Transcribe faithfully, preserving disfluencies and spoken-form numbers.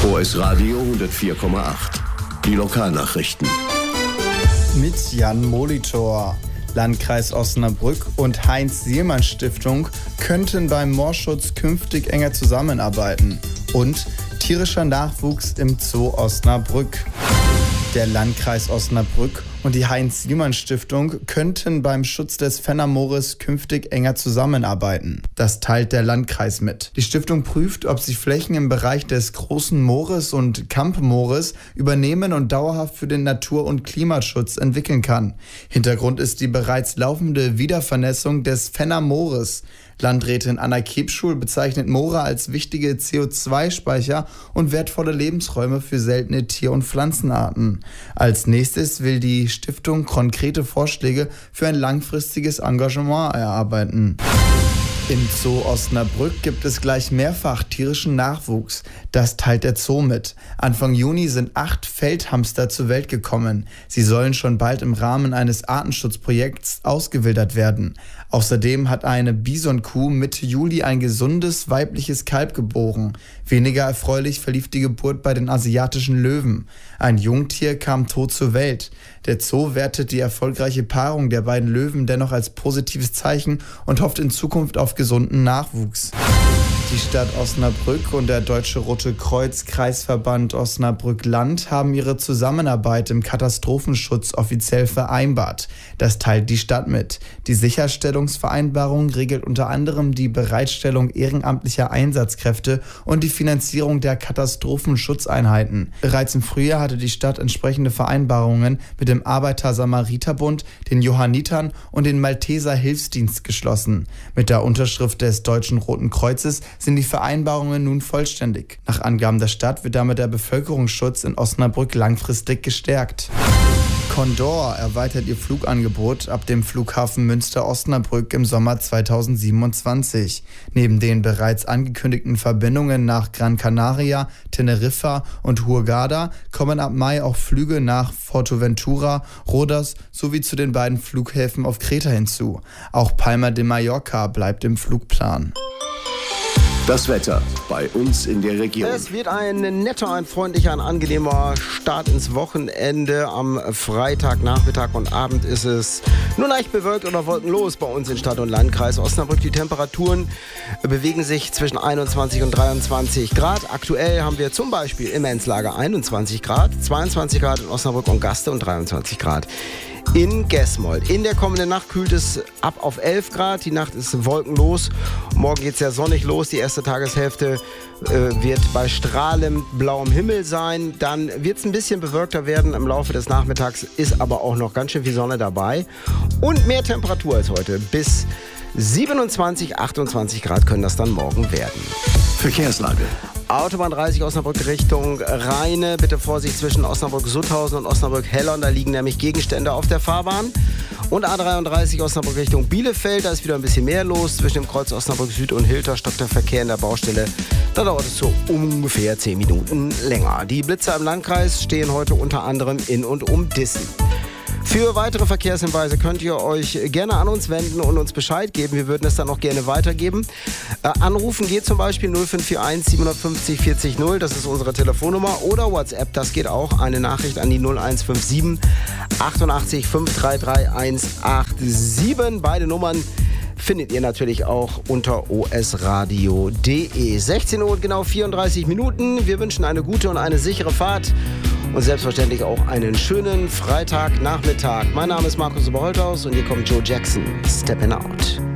O S Radio hundertvier Komma acht. Die Lokalnachrichten. Mit Jan Molitor. Landkreis Osnabrück und Heinz-Sielmann-Stiftung könnten beim Moorschutz künftig enger zusammenarbeiten. Und tierischer Nachwuchs im Zoo Osnabrück. Der Landkreis Osnabrück und die Heinz-Sielmann-Stiftung könnten beim Schutz des Fennermoores künftig enger zusammenarbeiten. Das teilt der Landkreis mit. Die Stiftung prüft, ob sie Flächen im Bereich des Großen Moores und Kampmoores übernehmen und dauerhaft für den Natur- und Klimaschutz entwickeln kann. Hintergrund ist die bereits laufende Wiedervernässung des Fennermoores. Landrätin Anna Kebschul bezeichnet Moore als wichtige C O zwei Speicher und wertvolle Lebensräume für seltene Tier- und Pflanzenarten. Als nächstes will die Stiftung konkrete Vorschläge für ein langfristiges Engagement erarbeiten. Im Zoo Osnabrück gibt es gleich mehrfach tierischen Nachwuchs. Das teilt der Zoo mit. Anfang Juni sind acht Feldhamster zur Welt gekommen. Sie sollen schon bald im Rahmen eines Artenschutzprojekts ausgewildert werden. Außerdem hat eine Bisonkuh Mitte Juli ein gesundes weibliches Kalb geboren. Weniger erfreulich verlief die Geburt bei den asiatischen Löwen. Ein Jungtier kam tot zur Welt. Der Zoo wertet die erfolgreiche Paarung der beiden Löwen dennoch als positives Zeichen und hofft in Zukunft auf gesunden Nachwuchs. Die Stadt Osnabrück und der Deutsche Rote Kreuz Kreisverband Osnabrück-Land haben ihre Zusammenarbeit im Katastrophenschutz offiziell vereinbart. Das teilt die Stadt mit. Die Sicherstellungsvereinbarung regelt unter anderem die Bereitstellung ehrenamtlicher Einsatzkräfte und die Finanzierung der Katastrophenschutzeinheiten. Bereits im Frühjahr hatte die Stadt entsprechende Vereinbarungen mit dem Arbeiter-Samariter-Bund, den Johannitern und den Malteser Hilfsdienst geschlossen. Mit der Unterschrift des Deutschen Roten Kreuzes sind die Vereinbarungen nun vollständig. Nach Angaben der Stadt wird damit der Bevölkerungsschutz in Osnabrück langfristig gestärkt. Condor erweitert ihr Flugangebot ab dem Flughafen Münster-Osnabrück im Sommer zweitausendsiebenundzwanzig. Neben den bereits angekündigten Verbindungen nach Gran Canaria, Teneriffa und Hurghada kommen ab Mai auch Flüge nach Forteventura, Rodas sowie zu den beiden Flughäfen auf Kreta hinzu. Auch Palma de Mallorca bleibt im Flugplan. Das Wetter bei uns in der Region. Es wird ein netter, ein freundlicher, ein angenehmer Start ins Wochenende. Am Freitagnachmittag und Abend ist es nur leicht bewölkt oder wolkenlos bei uns in Stadt und Landkreis Osnabrück. Die Temperaturen bewegen sich zwischen einundzwanzig und dreiundzwanzig Grad. Aktuell haben wir zum Beispiel im Enzlager einundzwanzig Grad, zweiundzwanzig Grad in Osnabrück und Gaste und dreiundzwanzig Grad in Gesmold. In der kommenden Nacht kühlt es ab auf elf Grad. Die Nacht ist wolkenlos. Morgen geht es ja sonnig los. Die erste Tageshälfte äh, wird bei strahlend blauem Himmel sein. Dann wird es ein bisschen bewölkter werden im Laufe des Nachmittags, ist aber auch noch ganz schön viel Sonne dabei. Und mehr Temperatur als heute. Bis siebenundzwanzig, achtundzwanzig Grad können das dann morgen werden. Verkehrslage. Autobahn dreißig Osnabrück Richtung Rheine. Bitte Vorsicht zwischen Osnabrück-Sutthausen und Osnabrück-Hellern. Da liegen nämlich Gegenstände auf der Fahrbahn. Und A dreiunddreißig Osnabrück Richtung Bielefeld. Da ist wieder ein bisschen mehr los. Zwischen dem Kreuz Osnabrück Süd und Hilter stockt der Verkehr in der Baustelle. Da dauert es so ungefähr zehn Minuten länger. Die Blitzer im Landkreis stehen heute unter anderem in und um Dissen. Für weitere Verkehrshinweise könnt ihr euch gerne an uns wenden und uns Bescheid geben. Wir würden es dann auch gerne weitergeben. Äh, anrufen geht zum Beispiel null fünf vier eins sieben fünf null vier null, das ist unsere Telefonnummer. Oder WhatsApp, das geht auch. Eine Nachricht an die null eins fünf sieben achtundachtzig fünf drei drei eins acht sieben. Beide Nummern findet ihr natürlich auch unter o s radio punkt d e. sechzehn Uhr und genau vierunddreißig Minuten. Wir wünschen eine gute und eine sichere Fahrt. Und selbstverständlich auch einen schönen Freitagnachmittag. Mein Name ist Markus Oberholthaus und hier kommt Joe Jackson, Steppin' Out.